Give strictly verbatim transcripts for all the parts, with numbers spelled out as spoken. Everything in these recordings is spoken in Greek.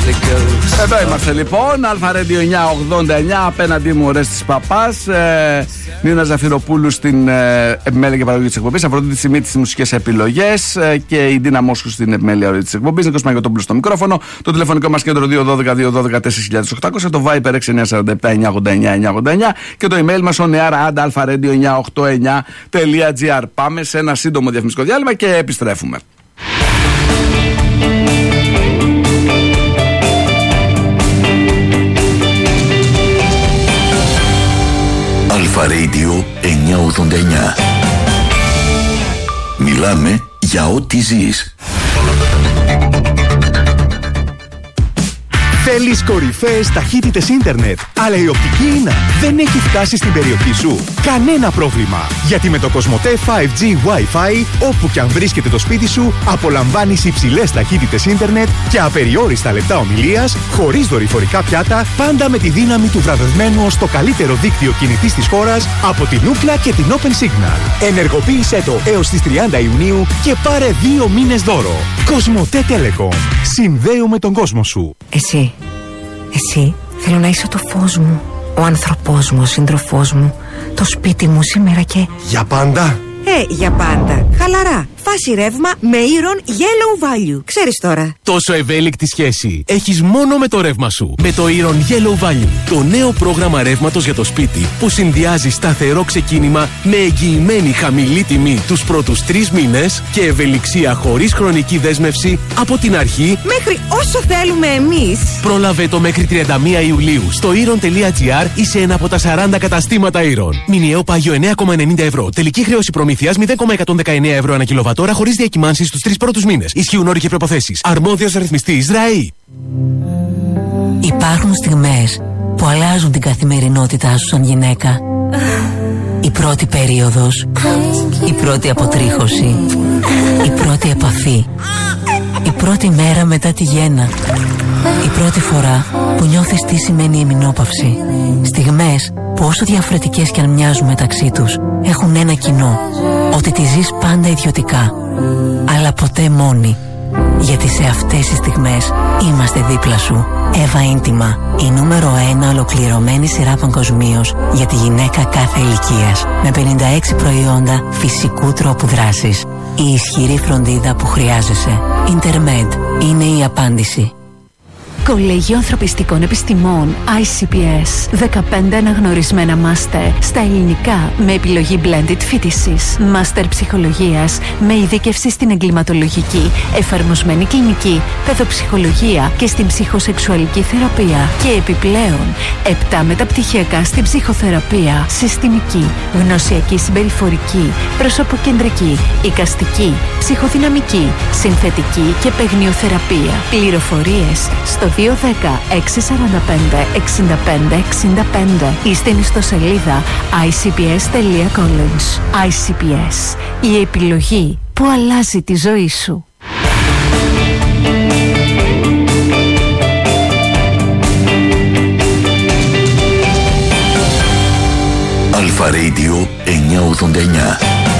Εδώ είμαστε λοιπόν, Αλφα Radio εννιακόσια ογδόντα εννιά, απέναντί μου ο Ρέστης Παπάς, ε, Νίνα Ζαφυροπούλου στην ε, επιμέλεια και παραγωγή της εκπομπής, Αφροδίτη Σιμίτη στις μουσικές επιλογές ε, και η Ντίνα Μόσχου στην επιμέλεια ορή της εκπομπής, Νίκος Μαγιωτόπουλος στο μικρόφωνο, το τηλεφωνικό μας κέντρο δύο ένα δύο δύο ένα δύο τέσσερα χιλιάδες οκτακόσια, το Viber έξι εννιά τέσσερα επτά εννιά ογδόντα εννιά εννιά ογδόντα εννιά και το email μας on air at alfaradio εννιακόσια ογδόντα εννιά τελεία gr. Πάμε σε ένα σύντομο διαφημιστικό διάλειμμα και επιστρέφουμε. Αλφα Radio εννιακόσια ογδόντα εννιά. Μιλάμε για ό,τι ζεις. Θέλεις κορυφαίες ταχύτητες ίντερνετ, αλλά η οπτική ίνα δεν έχει φτάσει στην περιοχή σου? Κανένα πρόβλημα, γιατί με το Κοσμοτέ φάιβ τζι Wi-Fi, όπου κι αν βρίσκεται το σπίτι σου, απολαμβάνεις υψηλές ταχύτητες ίντερνετ και απεριόριστα λεπτά ομιλίας, χωρίς δορυφορικά πιάτα, πάντα με τη δύναμη του βραβευμένου ως το καλύτερο δίκτυο κινητής της χώρας από την Ookla και την Open Signal. Ενεργοποίησέ το έως τις τριάντα Ιουνίου και πάρε δύο μήνες δώρο. Κοσμοτέ Telecom. Συνδέουμε τον κόσμο σου. Εσύ, εσύ θέλω να είσαι το φως μου, ο άνθρωπός μου, ο σύντροφός μου, το σπίτι μου σήμερα και... Για πάντα. Ε, για πάντα. Χαλαρά. Φάση ρεύμα με Iron Yellow Value. Ξέρεις τώρα. Τόσο ευέλικτη σχέση έχεις μόνο με το ρεύμα σου. Με το Iron Yellow Value. Το νέο πρόγραμμα ρεύματος για το σπίτι που συνδυάζει σταθερό ξεκίνημα με εγγυημένη χαμηλή τιμή τους πρώτους τρεις μήνες και ευελιξία χωρίς χρονική δέσμευση από την αρχή μέχρι όσο θέλουμε εμείς. Πρόλαβε το μέχρι τριάντα μία Ιουλίου στο iron.gr ή σε ένα από τα σαράντα καταστήματα Iron. Μηνιαίο πάγιο εννέα κόμμα ενενήντα ευρώ. Τελική χρέωση προμήθειας μηδέν κόμμα εκατόν δεκαεννέα ευρώ ανά κιλοβατόρα χωρίς διακυμάνσεις στους τρεις πρώτους μήνες. Ισχύουν όροι και προϋποθέσεις. Αρμόδιος ρυθμιστής ΡΑΗ. Υπάρχουν στιγμές που αλλάζουν την καθημερινότητά σου σαν γυναίκα. Η πρώτη περίοδος, η πρώτη αποτρίχωση, η πρώτη επαφή, η πρώτη μέρα μετά τη γέννα, η πρώτη φορά που νιώθεις τι σημαίνει εμεινόπαυση. Στιγμές που όσο διαφορετικές κι αν μοιάζουν μεταξύ τους, έχουν ένα κοινό, ότι τη ζεις πάντα ιδιωτικά, αλλά ποτέ μόνη. Γιατί σε αυτές τις στιγμές είμαστε δίπλα σου. Εύα Ίντιμα, η νούμερο ένα ολοκληρωμένη σειρά παγκοσμίως για τη γυναίκα κάθε ηλικίας. Με πενήντα έξι προϊόντα φυσικού τρόπου δράσης. Η ισχυρή φροντίδα που χρειάζεσαι. Intermed είναι η απάντηση. Κολέγιο Ανθρωπιστικών Επιστημών άι σι πι ες. δεκαπέντε αναγνωρισμένα μάστερ στα ελληνικά με επιλογή blended φοιτησης. Μάστερ ψυχολογίας με ειδίκευση στην εγκληματολογική, εφαρμοσμένη κλινική, παιδοψυχολογία και στην ψυχοσεξουαλική θεραπεία. Και επιπλέον επτά μεταπτυχιακά στην ψυχοθεραπεία, συστημική, γνωσιακή συμπεριφορική, προσωποκεντρική, εικαστική, ψυχοδυναμική, συνθετική και παιγνιοθεραπεία. Πληροφορίες στο δύο ένα μηδέν έξι τέσσερα πέντε έξι πέντε έξι πέντε ή στην ιστοσελίδα άι σι πι ες τελεία college. άι σι πι ες, η επιλογή που αλλάζει τη ζωή σου. Αλφα Radio εννιακόσια ογδόντα εννιά.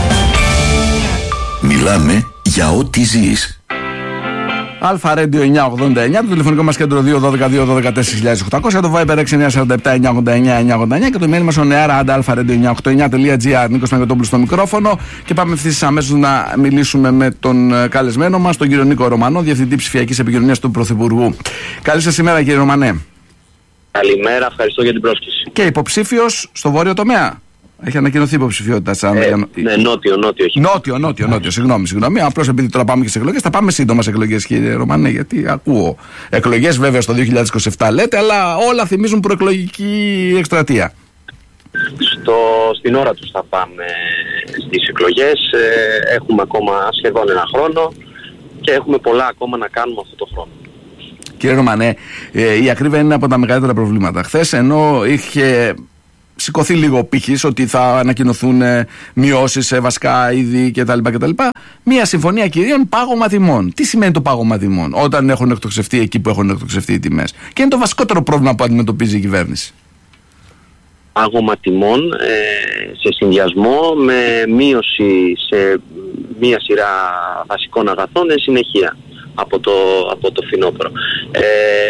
Μιλάμε για ό,τι ζεις. Αλφα Radio εννιακόσια ογδόντα εννιά, το τηλεφωνικό μας κέντρο δύο ένα δύο δύο ένα τέσσερα χιλιάδες οκτακόσια, το Viber έξι εννιά τέσσερα επτά εννιά ογδόντα εννιά εννιά ογδόντα εννιά και το email μας on air at alfaradio εννιακόσια ογδόντα εννιά τελεία gr. Νίκος Μαγιωτόπουλος στο μικρόφωνο και πάμε ευθύς αμέσως να μιλήσουμε με τον καλεσμένο μας, τον κύριο Νίκο Ρωμανό, Διευθυντή Ψηφιακής Επικοινωνίας του Πρωθυπουργού. Καλή σας ημέρα, κύριε Ρωμανέ. Καλημέρα, ευχαριστώ για την πρόσκληση. Και υποψήφιος στο βόρειο τομέα. Έχει ανακοινωθεί υποψηφιότητα σαν. Ε, ναι, νότιο, νότιο. Έχει. Νότιο, νότιο, νότιο. Συγγνώμη, συγγνώμη. Απλώς επειδή τώρα πάμε και σε εκλογές, θα πάμε σύντομα σε εκλογές, κύριε Ρωμανέ, γιατί ακούω. Εκλογές βέβαια στο δύο χιλιάδες είκοσι επτά λέτε, αλλά όλα θυμίζουν προεκλογική εκστρατεία. Στο, στην ώρα τους θα πάμε στις εκλογές. Ε, έχουμε ακόμα σχεδόν ένα χρόνο και έχουμε πολλά ακόμα να κάνουμε αυτό το χρόνο. Κύριε Ρωμανέ, ε, η ακρίβεια είναι από τα μεγαλύτερα προβλήματα. Χθες, ενώ είχε σηκωθεί λίγο ο πύχης ότι θα ανακοινωθούν ε, μειώσεις σε βασικά είδη κτλ. κτλ. Μία συμφωνία κυρίων πάγωμα τιμών. Τι σημαίνει το πάγωμα τιμών όταν έχουν εκτοξευτεί εκεί που έχουν εκτοξευτεί οι τιμές? Και είναι το βασικότερο πρόβλημα που αντιμετωπίζει η κυβέρνηση. Πάγωμα τιμών ε, σε συνδυασμό με μείωση σε μία σειρά βασικών αγαθών εν συνεχεία από το, από το φθινόπωρο. Ε,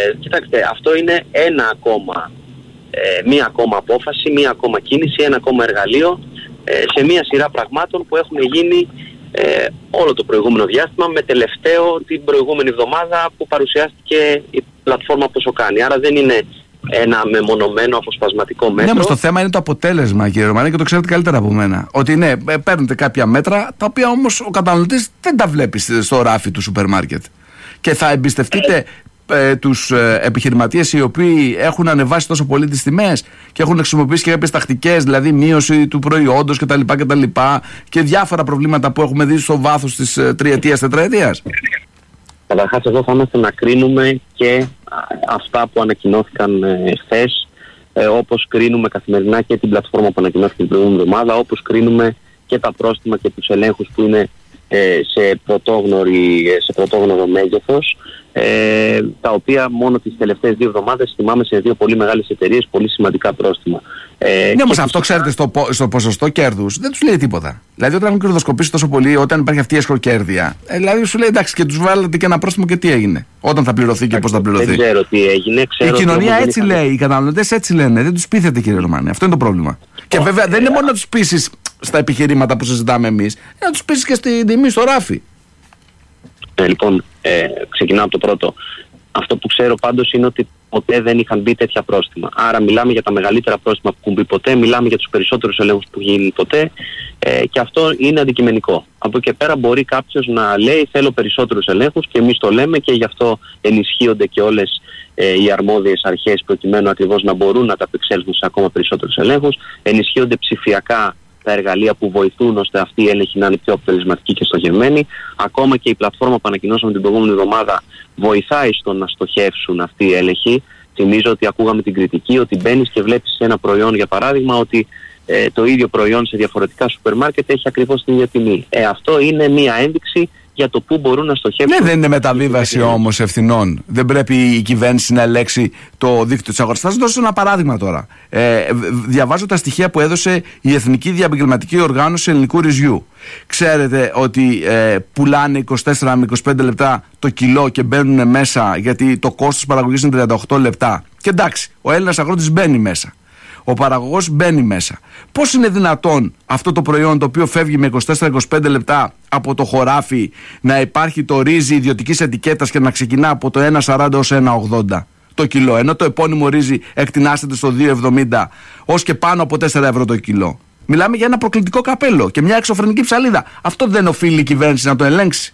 κοιτάξτε, αυτό είναι ένα ακόμα, ε, μία ακόμα απόφαση, μία ακόμα κίνηση, ένα ακόμα εργαλείο ε, σε μία σειρά πραγμάτων που έχουν γίνει ε, όλο το προηγούμενο διάστημα, με τελευταίο την προηγούμενη εβδομάδα που παρουσιάστηκε η πλατφόρμα πόσο κάνει. Άρα δεν είναι ένα μεμονωμένο αποσπασματικό μέτρο. Ναι, όμως το θέμα είναι το αποτέλεσμα, κύριε Ρωμανέ, και το ξέρετε καλύτερα από μένα. Ότι ναι, παίρνετε κάποια μέτρα, τα οποία όμως ο καταναλωτής δεν τα βλέπει στο ράφι του σούπερ μάρκετ. Και θα εμπιστευτείτε ε, τους ε, επιχειρηματίες οι οποίοι έχουν ανεβάσει τόσο πολύ τις τιμές και έχουν χρησιμοποιήσει και κάποιες τακτικές, δηλαδή μείωση του προϊόντος κτλ. κτλ. Και διάφορα προβλήματα που έχουμε δει στο βάθος της ε, τριετίας, τετραετίας. Καταρχάς, εδώ θα είμαστε να κρίνουμε και αυτά που ανακοινώθηκαν ε, χθες, ε, όπως κρίνουμε καθημερινά και την πλατφόρμα που ανακοινώθηκε την προηγούμενη εβδομάδα, όπως κρίνουμε και τα πρόστιμα και τους ελέγχους που είναι ε, σε, πρωτόγνωρη, σε πρωτόγνωρο μέγεθος, ε, τα οποία μόνο τις τελευταίες δύο εβδομάδες θυμάμαι σε δύο πολύ μεγάλες εταιρείες πολύ σημαντικά πρόστιμα. Ε, ναι, όμως αυτό ξέρετε στο, στο ποσοστό κέρδους δεν τους λέει τίποτα. Δηλαδή, όταν έχουν κερδοσκοπήσει τόσο πολύ, όταν υπάρχει αυτή η εσχροκέρδεια, ε, δηλαδή σου λέει εντάξει, και τους βάλετε και ένα πρόστιμο και τι έγινε. Όταν θα πληρωθεί και πώς θα πληρωθεί. Δεν ξέρω τι έγινε. Ξέρω η κοινωνία έτσι είχαν... λέει, οι καταναλωτές έτσι λένε. Δεν τους πείθετε, κύριε Ρωμανέ. Αυτό είναι το πρόβλημα. Oh, και βέβαια ε, δεν είναι μόνο να τους πείσεις στα επιχειρήματα που συζητάμε εμείς, είναι να τους πείσεις και στην τιμή, στο ράφι. Ε, λοιπόν, ε, ξεκινάω από το πρώτο. Αυτό που ξέρω πάντως είναι ότι ποτέ δεν είχαν μπει τέτοια πρόστιμα. Άρα μιλάμε για τα μεγαλύτερα πρόστιμα που έχουν μπει ποτέ, μιλάμε για τους περισσότερους ελέγχους που γίνουν ποτέ ε, και αυτό είναι αντικειμενικό. Από εκεί και πέρα μπορεί κάποιος να λέει θέλω περισσότερους ελέγχους και εμείς το λέμε και γι' αυτό ενισχύονται και όλες ε, οι αρμόδιες αρχές προκειμένου ακριβώς να μπορούν να τα απεξέλθουν σε ακόμα περισσότερους ελέγχους. Ενισχύονται ψηφιακά τα εργαλεία που βοηθούν ώστε αυτή η έλεγχη να είναι πιο αποτελεσματική και στοχευμένη. Ακόμα και η πλατφόρμα που ανακοινώσαμε την προηγούμενη εβδομάδα βοηθάει στο να στοχεύσουν αυτή η έλεγχη. Θυμίζω ότι ακούγαμε την κριτική ότι μπαίνεις και βλέπεις ένα προϊόν, για παράδειγμα, ότι ε, το ίδιο προϊόν σε διαφορετικά σούπερ μάρκετ έχει ακριβώς την ίδια τιμή. Ε, αυτό είναι μία ένδειξη για το πού μπορούν να στοχεύσουν. Ναι, δεν είναι μεταβίβαση όμως ευθυνών. Δεν πρέπει η κυβέρνηση να ελέγξει το δίκτυο της αγοράς. Θα σας δώσω ένα παράδειγμα τώρα. Ε, διαβάζω τα στοιχεία που έδωσε η Εθνική Διαπαγγελματική Οργάνωση Ελληνικού Ρυζιού. Ξέρετε ότι ε, πουλάνε είκοσι τέσσερα με είκοσι πέντε λεπτά το κιλό και μπαίνουν μέσα, γιατί το κόστος παραγωγής είναι τριάντα οκτώ λεπτά. Και εντάξει, ο Έλληνας αγρότης μπαίνει μέσα. Ο παραγωγός μπαίνει μέσα. Πώς είναι δυνατόν αυτό το προϊόν το οποίο φεύγει με είκοσι τέσσερα με είκοσι πέντε λεπτά από το χωράφι να υπάρχει το ρύζι ιδιωτικής ετικέτας και να ξεκινά από το ένα σαράντα ως ένα ογδόντα το κιλό, ενώ το επώνυμο ρύζι εκτινάσεται στο δύο εβδομήντα ως και πάνω από τέσσερα ευρώ το κιλό. Μιλάμε για ένα προκλητικό καπέλο και μια εξωφρενική ψαλίδα. Αυτό δεν οφείλει η κυβέρνηση να το ελέγξει?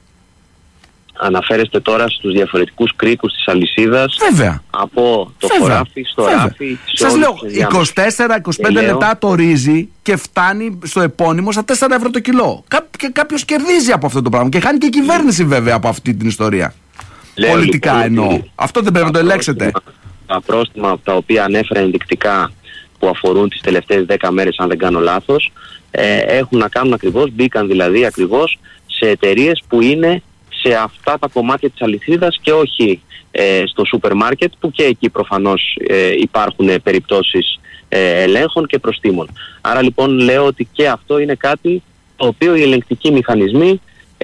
Αναφέρεστε τώρα στους διαφορετικούς κρίκους της αλυσίδας. Βέβαια. Από το Βέβαια. χωράφι στο Βέβαια. ράφι. Σας λέω είκοσι τέσσερα με είκοσι πέντε λεπτά το ρύζι και φτάνει στο επώνυμο στα τέσσερα ευρώ το κιλό. Κά- και κάποιος κερδίζει από αυτό το πράγμα. Και χάνει και η κυβέρνηση βέβαια από αυτή την ιστορία. Λέω, Πολιτικά λοιπόν, εννοώ. ότι Αυτό δεν πρέπει να το ελέγξετε. Τα πρόστιμα τα οποία ανέφερα ενδεικτικά που αφορούν τις τελευταίες δέκα μέρες, αν δεν κάνω λάθος, ε, έχουν να κάνουν ακριβώς, μπήκαν δηλαδή ακριβώς σε εταιρείες που είναι σε αυτά τα κομμάτια της αλυσίδας και όχι ε, στο σούπερ μάρκετ, που και εκεί προφανώς ε, υπάρχουν ε, περιπτώσεις ε, ελέγχων και προστίμων. Άρα λοιπόν λέω ότι και αυτό είναι κάτι το οποίο οι ελεγκτικοί μηχανισμοί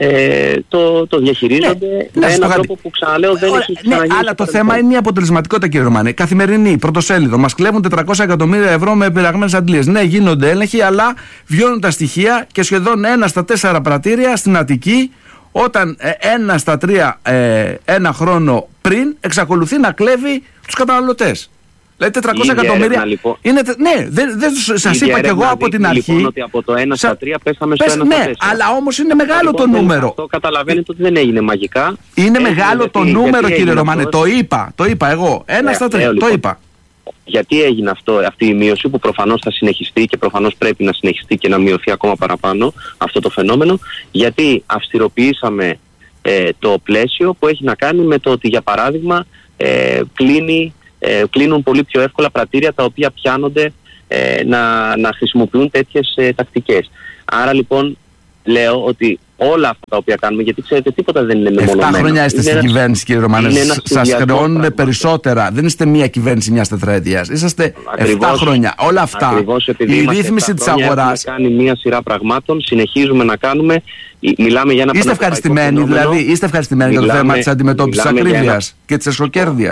ε, το, το διαχειρίζονται ναι, με έναν τρόπο που ξαναλέω δεν έχει ξαναγίνει. Ναι, αλλά το θέμα είναι η αποτελεσματικότητα, κύριε Ρωμανέ. Καθημερινή, πρωτοσέλιδο. Μας κλέβουν τετρακόσια εκατομμύρια ευρώ με πειραγμένες αντλίες. Ναι, γίνονται έλεγχοι, αλλά βιώνουν τα στοιχεία και σχεδόν ένα στα τέσσερα πρατήρια στην Αττική, όταν ε, ένα στα τρία ε, ένα χρόνο πριν εξακολουθεί να κλέβει τους καταναλωτές. Δηλαδή τετρακόσια εκατομμύρια. Λοιπόν, είναι, ναι, δεν, δεν σας είπα κι εγώ από την αρχή. Λοιπόν, ότι από το ένα στα τρία πέσαμε στο πες, ένα στα ναι, τέσσερα. αλλά όμως είναι μεγάλο λοιπόν, το νούμερο. Αυτό καταλαβαίνετε ότι δεν έγινε μαγικά. Είναι Έχει μεγάλο το γιατί, νούμερο, γιατί κύριε Ρωμανέ. Το είπα, το είπα εγώ. Ένα yeah, στα τρία. yeah, Το λοιπόν. είπα. Γιατί έγινε αυτό, αυτή η μείωση που προφανώς θα συνεχιστεί και προφανώς πρέπει να συνεχιστεί και να μειωθεί ακόμα παραπάνω αυτό το φαινόμενο? Γιατί αυστηροποιήσαμε ε, το πλαίσιο που έχει να κάνει με το ότι, για παράδειγμα, ε, κλείνει, ε, κλείνουν πολύ πιο εύκολα πρατήρια τα οποία πιάνονται ε, να, να χρησιμοποιούν τέτοιες ε, τακτικές. Άρα λοιπόν λέω ότι όλα αυτά τα οποία κάνουμε, γιατί ξέρετε τίποτα δεν είναι μεμονωμένο. Εφτά χρόνια είστε στην κυβέρνηση, κύριε Ρωμανέ. Σας χρεώνουν περισσότερα. Δεν είστε μία κυβέρνηση μιας τετραετίας. Είσαστε εφτά χρόνια. Όλα αυτά. Η ρύθμιση της αγοράς. Έχουμε κάνει μία σειρά πραγμάτων. Συνεχίζουμε να κάνουμε. Μιλάμε για ένα Είστε ευχαριστημένοι, δηλαδή, είστε ευχαριστημένοι για το θέμα της αντιμετώπισης της ακρίβειας και της εσχροκέρδειας?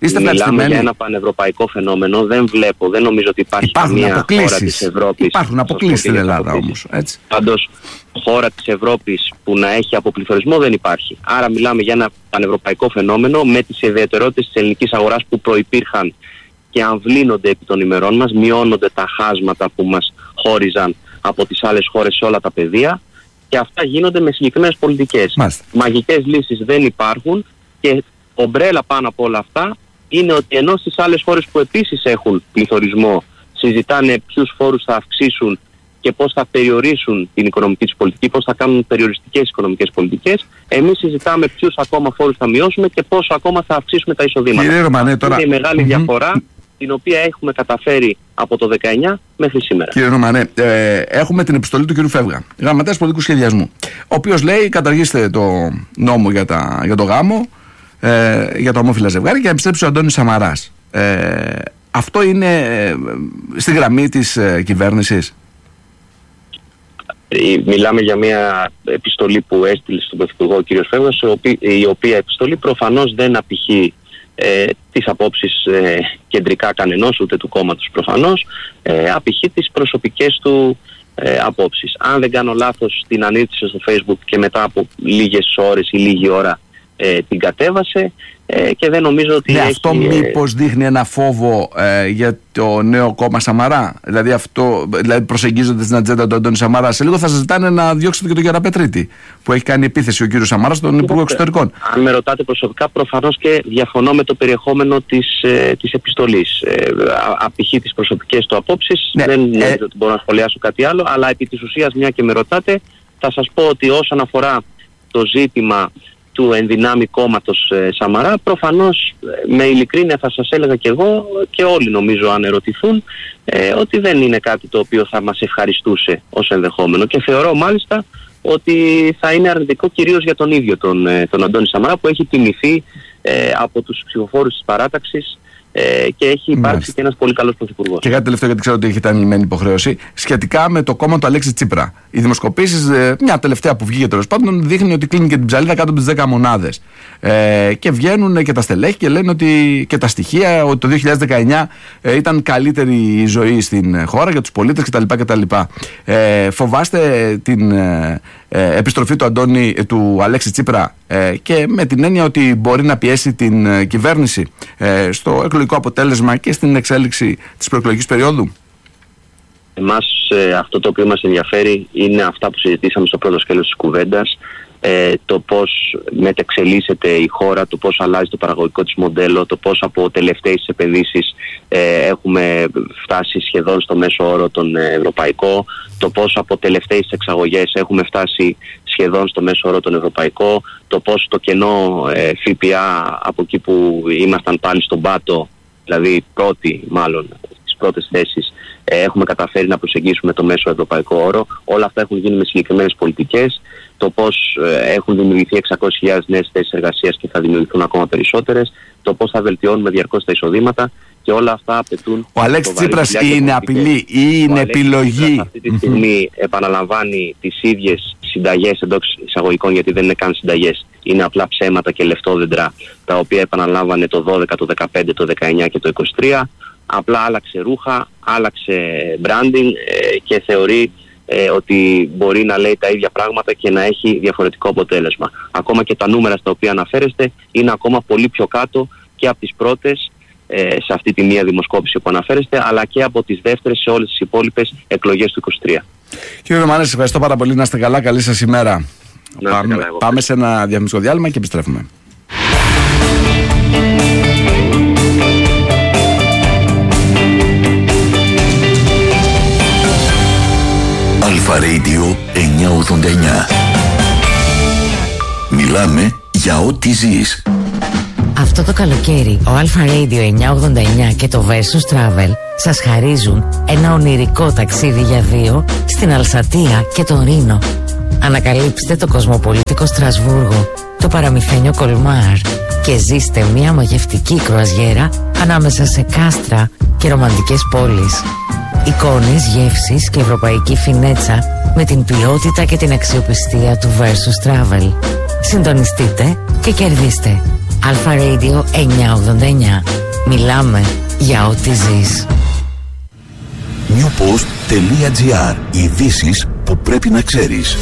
Είστε μιλάμε για ένα πανευρωπαϊκό φαινόμενο. Δεν βλέπω, δεν νομίζω ότι υπάρχει Υπάρχουν καμία αποκλήσεις. χώρα της Ευρώπης. Υπάρχουν αποκλήσεις στην Ελλάδα όμως. Έτσι. Πάντως, χώρα της Ευρώπης που να έχει αποπληθωρισμό δεν υπάρχει. Άρα μιλάμε για ένα πανευρωπαϊκό φαινόμενο με τις ιδιαιτερότητες της ελληνικής αγοράς που προϋπήρχαν και αμβλύνονται επί των ημερών μας, μειώνονται τα χάσματα που μας χώριζαν από τις άλλες χώρες σε όλα τα πεδία και αυτά γίνονται με συγκεκριμένες πολιτικές. Μάλιστα. Μαγικές λύσεις δεν υπάρχουν και ομπρέλα πάνω από όλα αυτά είναι ότι ενώ στις άλλες χώρες που επίσης έχουν πληθωρισμό συζητάνε ποιους φόρους θα αυξήσουν και πώς θα περιορίσουν την οικονομική τους πολιτική, πώς θα κάνουν περιοριστικές οικονομικές πολιτικές, εμείς συζητάμε ποιους ακόμα φόρους θα μειώσουμε και πόσο ακόμα θα αυξήσουμε τα εισοδήματα. Κύριε Ρωμανέ, τώρα... Είναι η μεγάλη mm-hmm. διαφορά την οποία έχουμε καταφέρει από το δεκαεννιά μέχρι σήμερα. Κύριε Ρωμανέ, ε, έχουμε την επιστολή του κ. Φεύγα, γραμματέας πολιτικού σχεδιασμού, ο οποίος λέει καταργήστε το νόμο για, τα, για το γάμο, ε, για το ομόφυλα ζευγάρι και να επιστρέψει ο Αντώνης Σαμαράς. Ε, αυτό είναι ε, στη γραμμή της ε, κυβέρνησης. Μιλάμε για μια επιστολή που έστειλε στον Πρωθυπουργό ο κ. Φεύγας, η οποία επιστολή προφανώς δεν απηχεί ε, τις απόψεις ε, κεντρικά κανενός, ούτε του κόμματος προφανώς, ε, απηχεί τις προσωπικές του ε, απόψεις. Αν δεν κάνω λάθος, την ανήρτησε στο Facebook και μετά από λίγες ώρες ή λίγη ώρα ε, την κατέβασε ε, και δεν νομίζω ότι ναι, έχει... αυτό μήπως δείχνει ένα φόβο ε, για το νέο κόμμα Σαμαρά? Δηλαδή, αυτό, δηλαδή προσεγγίζονται στην ατζέντα του Αντώνη Σαμαρά. Σε λίγο θα σας ζητάνε να διώξετε και τον Γεραπετρίτη, που έχει κάνει επίθεση ο κύριος Σαμαράς στον Υπουργό Εξωτερικών. Αν με ρωτάτε προσωπικά, προφανώς και διαφωνώ με το περιεχόμενο της, ε, της επιστολής. Ε, απηχεί τις προσωπικές του απόψεις, ναι, δεν νομίζω ε... ότι μπορώ να σχολιάσω κάτι άλλο, αλλά επί της ουσίας, μια και με ρωτάτε, θα σας πω ότι όσον αφορά το ζήτημα του ενδυνάμει κόμματος ε, Σαμαρά, προφανώς ε, με ειλικρίνεια θα σας έλεγα και εγώ και όλοι νομίζω αν ερωτηθούν ε, ότι δεν είναι κάτι το οποίο θα μας ευχαριστούσε ως ενδεχόμενο και θεωρώ μάλιστα ότι θα είναι αρνητικό κυρίως για τον ίδιο τον, ε, τον Αντώνη Σαμαρά που έχει τιμηθεί ε, από τους ψηφοφόρους της παράταξης ε, και έχει υπάρξει Μάλιστα. και ένας πολύ καλός πρωθυπουργός. Και κάτι τελευταίο, γιατί ξέρω ότι έχετε ανηλυμένη υποχρέωση, σχετικά με το κόμμα του Αλέξη Τσίπρα. Οι δημοσκοπήσεις, ε, μια τελευταία που βγήκε τέλος πάντων, δείχνει ότι κλείνει και την ψαλίδα κάτω από τις δέκα μονάδες. Ε, και βγαίνουν και τα στελέχη και λένε ότι και τα στοιχεία ότι το δύο χιλιάδες δεκαεννιά ε, ήταν καλύτερη η ζωή στην χώρα για τους πολίτες κτλ. κτλ. Ε, φοβάστε την ε, ε, επιστροφή του, Αντώνη, του Αλέξη Τσίπρα ε, και με την έννοια ότι μπορεί να πιέσει την ε, κυβέρνηση ε, στο εκλογικό αποτέλεσμα και στην εξέλιξη της προεκλογικής περίοδου? Εμάς ε, αυτό το οποίο μας ενδιαφέρει είναι αυτά που συζητήσαμε στο πρώτο σκέλος της κουβέντας, ε, το πώς μετεξελίσσεται η χώρα, το πώς αλλάζει το παραγωγικό της μοντέλο, το πώς από τελευταίες επενδύσεις ε, έχουμε φτάσει σχεδόν στο μέσο όρο τον ε, ευρωπαϊκό, το πώς από τελευταίες εξαγωγές έχουμε φτάσει σχεδόν στο μέσο όρο τον ευρωπαϊκό, το πώς το κενό ε, ΦΠΑ από εκεί που ήμασταν πάλι στον πάτο, δηλαδή πρώτη μάλλον στις πρώτες θέσεις, ε, έχουμε καταφέρει να προσεγγίσουμε το μέσο ευρωπαϊκό όρο. Όλα αυτά έχουν γίνει με συγκεκριμένες πολιτικές. Το πώς ε, έχουν δημιουργηθεί εξακόσιες χιλιάδες νέες θέσεις εργασίας και θα δημιουργηθούν ακόμα περισσότερες. Το πώς θα βελτιώνουμε διαρκώς τα εισοδήματα. Και όλα αυτά απαιτούν... Ο Αλέξης Τσίπρας είναι απειλή ή είναι επιλογή? Αυτή τη στιγμή mm-hmm. επαναλαμβάνει τις ίδιες συνταγές εντός εισαγωγικών, γιατί δεν είναι καν συνταγές. Είναι απλά ψέματα και λεφτόδεντρα, τα οποία επαναλάμβανε το δώδεκα, το δεκαπέντε, το δεκαεννιά και το είκοσι τρία. Απλά άλλαξε ρούχα, άλλαξε branding ε, και θεωρεί ε, ότι μπορεί να λέει τα ίδια πράγματα και να έχει διαφορετικό αποτέλεσμα. Ακόμα και τα νούμερα στα οποία αναφέρεστε είναι ακόμα πολύ πιο κάτω και από τις πρώτες σε αυτή τη μία δημοσκόπηση που αναφέρεστε, αλλά και από τις δεύτερες σε όλες τις υπόλοιπες εκλογές του είκοσι τρία. Κύριε Ρωμανέ, σας ευχαριστώ πάρα πολύ. Να είστε καλά. Καλή σας ημέρα. Να πάμε, καλά, πάμε σε ένα διαφημιστικό διάλειμμα και επιστρέφουμε. Αλφα Radio εννιακόσια ογδόντα εννιά. Μιλάμε για ό,τι ζεις. Αυτό το καλοκαίρι, ο Alpha Radio εννιακόσια ογδόντα εννιά και το Versus Travel σας χαρίζουν ένα ονειρικό ταξίδι για δύο στην Αλσατία και τον Ρήνο. Ανακαλύψτε το κοσμοπολίτικο Στρασβούργο, το παραμυθένιο Κολμάρ και ζήστε μια μαγευτική κρουαζιέρα ανάμεσα σε κάστρα και ρομαντικές πόλεις. Εικόνες, γεύσεις και ευρωπαϊκή φινέτσα με την ποιότητα και την αξιοπιστία του Versus Travel. Συντονιστείτε και κερδίστε. Αλφα Radio εννιακόσια ογδόντα εννιά. Μιλάμε για ό,τι ζεις. newpost.gr. Ειδήσεις που πρέπει να ξέρεις.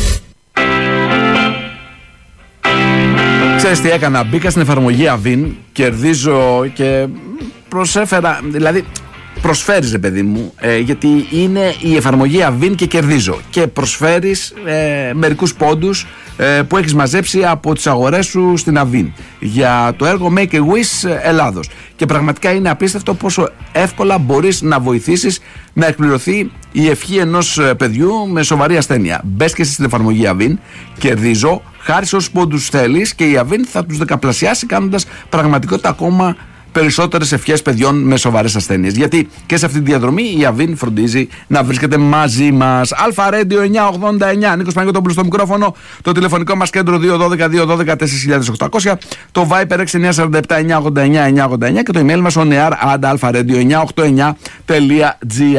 Ξέρεις τι έκανα, μπήκα στην εφαρμογή Avin, κερδίζω και προσέφερα, δηλαδή προσφέρεις ρε παιδί μου, ε, γιατί είναι η εφαρμογή Avin και κερδίζω και προσφέρεις ε, μερικούς πόντους ε, που έχεις μαζέψει από τις αγορές σου στην Avin για το έργο Make a Wish Ελλάδος και πραγματικά είναι απίστευτο πόσο εύκολα μπορείς να βοηθήσεις να εκπληρωθεί η ευχή ενός παιδιού με σοβαρή ασθένεια. Μπες και εσύ στην εφαρμογή Avin, κερδίζω, χάρισε όσους πόντους θέλεις και η Avin θα τους δεκαπλασιάσει κάνοντας πραγματικότητα ακόμα περισσότερες ευχές παιδιών με σοβαρές ασθένειες. Γιατί και σε αυτή τη διαδρομή η Avin φροντίζει να βρίσκεται μαζί μας. Αλφα Radio εννιακόσια ογδόντα εννιά. Νίκος Παναγιώτοπουλος στο μικρόφωνο. Το τηλεφωνικό μας κέντρο δύο ένα δύο δύο ένα δύο τέσσερα οκτώ μηδέν μηδέν. Το Viber έξι εννιά τέσσερα επτά εννιακόσια ογδόντα εννιά εννιακόσια ογδόντα εννιά και το email μας oneair at alpha radio εννιακόσια ογδόντα εννιά τελεία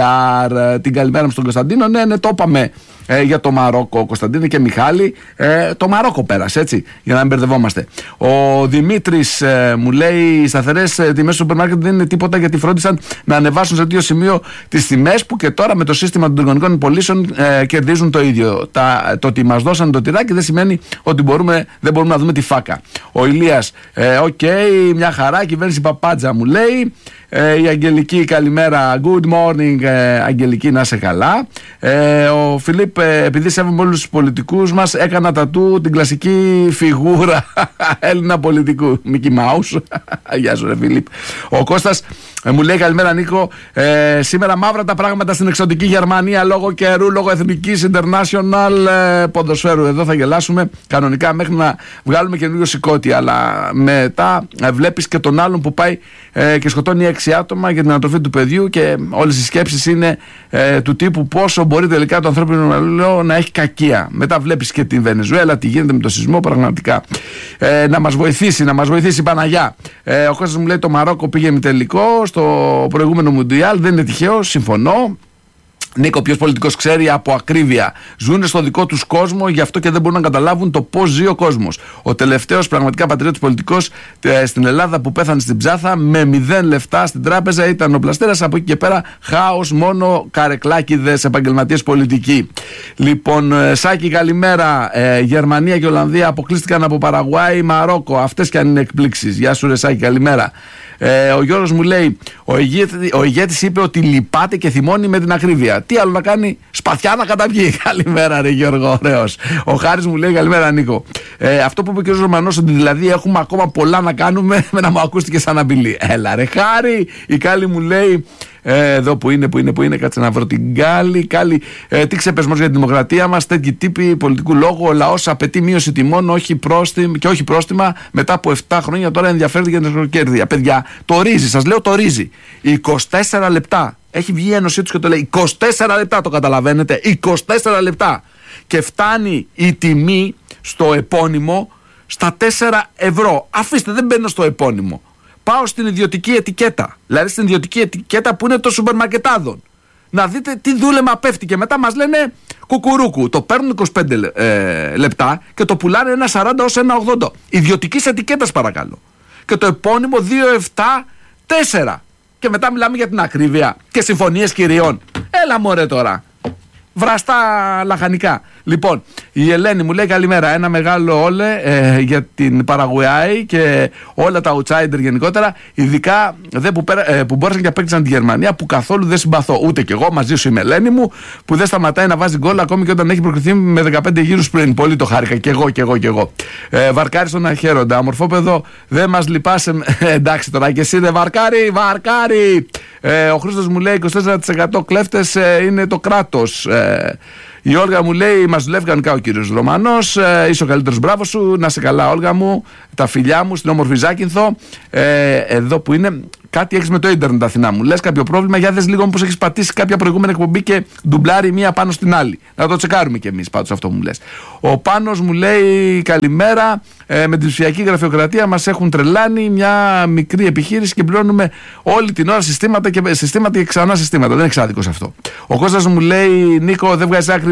gr. Την καλημέρα μου στον Κωνσταντίνο. Ναι, ναι, το είπαμε. Ε, για το Μαρόκο, Κωνσταντίνε και Μιχάλη. Ε, το Μαρόκο πέρασε, έτσι, για να μην μπερδευόμαστε. Ο Δημήτρης ε, μου λέει: οι σταθερές ε, τιμές του σούπερ μάρκετ δεν είναι τίποτα γιατί φρόντισαν να ανεβάσουν σε τέτοιο σημείο τις τιμές που και τώρα με το σύστημα των τηλεφωνικών πωλήσεων ε, κερδίζουν το ίδιο. Τα, το ότι μας δώσαν το τυράκι δεν σημαίνει ότι μπορούμε, δεν μπορούμε να δούμε τη φάκα. Ο Ηλίας, ε, οκ, okay, μια χαρά, κυβέρνηση Παπάτζα μου λέει. Ε, η Αγγελική, καλημέρα. Good morning, ε, Αγγελική, να είσαι καλά. Ε, ο Φιλίπ, ε, επειδή σέβομαι όλους τους πολιτικούς μας, έκανα τατού την κλασική φιγούρα Έλληνα πολιτικού. Μίκι Μάους. Γεια σου, ρε Φιλίπ. Ο Κώστας ε, μου λέει: καλημέρα, Νίκο. Ε, σήμερα μαύρα τα πράγματα στην εξωτική Γερμανία λόγω καιρού, λόγω εθνικής international ε, ποδοσφαίρου. Εδώ θα γελάσουμε κανονικά μέχρι να βγάλουμε καινούριο σηκώτη. Αλλά μετά ε, βλέπεις και τον άλλον που πάει ε, και σκοτώνει έξι άτομα για την ανατροφή του παιδιού και όλες οι σκέψεις είναι ε, του τύπου πόσο μπορεί τελικά το ανθρώπινο μυαλό να έχει κακία. Μετά βλέπεις και την Βενεζουέλα, τι γίνεται με το σεισμό, πραγματικά. Ε, να μας βοηθήσει, να μας βοηθήσει η Παναγιά. Ε, ο Κώστας μου λέει: το Μαρόκο πήγε με τελικό στο προηγούμενο Μουντιάλ, δεν είναι τυχαίο, συμφωνώ. Νίκο, ποιος πολιτικός ξέρει από ακρίβεια. Ζούνε στο δικό τους κόσμο, γι' αυτό και δεν μπορούν να καταλάβουν το πώς ζει ο κόσμος. Ο τελευταίος πραγματικά πατριώτης πολιτικός ε, στην Ελλάδα που πέθανε στην Ψάθα με μηδέν λεφτά στην τράπεζα ήταν ο Πλαστέρας. Από εκεί και πέρα χάος, μόνο καρεκλάκηδες επαγγελματίες πολιτικοί. Λοιπόν, ε, Σάκη, καλημέρα. Ε, Γερμανία και Ολλανδία αποκλείστηκαν από Παραγουάη, Μαρόκο. Αυτές κι αν είναι εκπλήξεις. Γεια σου, ρε Σάκη, καλημέρα. Ε, ο Γιώργος μου λέει: ο, ηγέτη, ο ηγέτης είπε ότι λυπάται και θυμώνει με την ακρίβεια. Τι άλλο να κάνει, σπαθιά να καταπιεί. Καλημέρα, ρε Γιώργο, ωραίος. Ο Χάρης μου λέει: καλημέρα, Νίκο. Ε, αυτό που είπε ο κ. Ρωμανός, ότι δηλαδή έχουμε ακόμα πολλά να κάνουμε, με να μου ακούστηκε σαν απειλή. Έλα, ρε Χάρη. Η Κάλλη μου λέει: Ε, εδώ που είναι, που είναι, που είναι, κάτσε να βρω την Κάλλη. Κάλλη, ε, τι ξεπεσμός για τη δημοκρατία μας, τέτοιοι τύποι πολιτικού λόγου. Ο λαός απαιτεί μείωση τιμών, όχι πρόστιμ, και όχι πρόστιμα. Μετά από επτά χρόνια τώρα ενδιαφέρεται για την ευρωκέρδεια. Παιδιά, το ρύζι, σας λέω το ρύζι. είκοσι τέσσερα λεπτά. Έχει βγει η ένωσή τους και το λέει. είκοσι τέσσερα λεπτά, το καταλαβαίνετε. είκοσι τέσσερα λεπτά. Και φτάνει η τιμή στο επώνυμο στα τέσσερα ευρώ. Αφήστε, δεν μπαίνω στο επώνυμο. Πάω στην ιδιωτική ετικέτα. Δηλαδή στην ιδιωτική ετικέτα που είναι το σούπερ μαρκετάδων. Να δείτε τι δούλεμα πέφτει και μετά μας λένε κουκουρούκου. Το παίρνουν είκοσι πέντε ε, λεπτά και το πουλάνε ένα σαράντα ως ένα ογδόντα. Ιδιωτικής ετικέτας, παρακαλώ. Και το επώνυμο δύο επτά τέσσερα. Και μετά μιλάμε για την ακρίβεια και συμφωνίες κυριών. Έλα μωρέ τώρα. Βραστά λαχανικά. Λοιπόν, η Ελένη μου λέει: καλημέρα. Ένα μεγάλο όλε ε, για την Παραγουάη και όλα τα outsider γενικότερα. Ειδικά δε που, πέρα, ε, που μπόρεσαν και απέκτησαν τη Γερμανία, που καθόλου δεν συμπαθώ. Ούτε κι εγώ, μαζί σου είμαι, Ελένη μου, που δεν σταματάει να βάζει γκολ ακόμη και όταν έχει προκριθεί με δεκαπέντε γύρους πριν. Πολύ το χάρηκα. Κι εγώ, κι εγώ, κι εγώ. Ε, βαρκάρι στον αχαίροντα. Αμορφόπεδο, δεν μας λυπάσαι. Ε, εντάξει τώρα, και εσύ δεν βαρκάρι, βαρκάρι. Ε, ο Χρήστος μου λέει: είκοσι τέσσερα τοις εκατό κλέφτες ε, είναι το κράτος. Ε, η Όλγα μου λέει: μας δουλεύει κανονικά ο κύριος Ρωμανός. Ε, είσαι ο καλύτερος, μπράβο σου. Να σε καλά, Όλγα μου. Τα φιλιά μου στην όμορφη Ζάκυνθο. Ε, εδώ που είναι. Κάτι έχεις με το ίντερνετ, Αθηνά μου. Λες κάποιο πρόβλημα? Για δες λίγο πως έχεις πατήσει κάποια προηγούμενη εκπομπή και ντουμπλάρει μία πάνω στην άλλη. Να το τσεκάρουμε κι εμείς, πάντως αυτό μου λες. Ο Πάνος μου λέει: καλημέρα. Ε, με την ψηφιακή γραφειοκρατία μας έχουν τρελάνει. Μια μικρή επιχείρηση και πληρώνουμε όλη την ώρα συστήματα και, συστήματα και ξανά συστήματα. Δεν έχει άδικος αυτό. Ο Κώστας μου λέει: Νίκο, δεν βγάζει άκρη